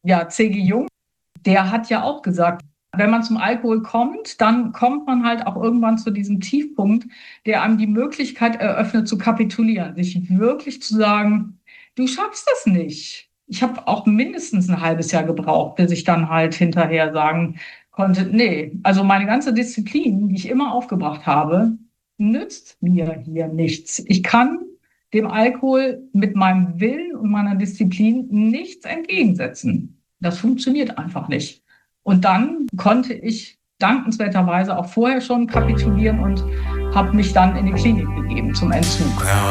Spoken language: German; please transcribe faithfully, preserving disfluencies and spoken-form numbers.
ja, C G Jung, der hat ja auch gesagt, wenn man zum Alkohol kommt, dann kommt man halt auch irgendwann zu diesem Tiefpunkt, der einem die Möglichkeit eröffnet zu kapitulieren, sich wirklich zu sagen, du schaffst das nicht. Ich habe auch mindestens ein halbes Jahr gebraucht, bis ich dann halt hinterher sagen konnte, nee, also meine ganze Disziplin, die ich immer aufgebracht habe, nützt mir hier nichts. Ich kann dem Alkohol mit meinem Willen und meiner Disziplin nichts entgegensetzen. Das funktioniert einfach nicht. Und dann konnte ich dankenswerterweise auch vorher schon kapitulieren und habe mich dann in die Klinik begeben zum Entzug. Ja,